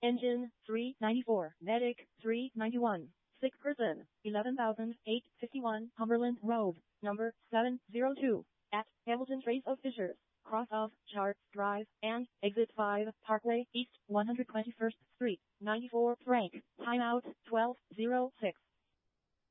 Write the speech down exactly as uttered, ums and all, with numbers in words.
Engine, three ninety-four. Medic, three ninety-one. Sick person, eleven thousand eight hundred fifty-one. Cumberland Road, number seven oh two. At Hamilton Trace of Fishers, cross of Charts Drive, and exit five, Parkway East, one hundred twenty-first Street, ninety-four Frank. Timeout, twelve oh six.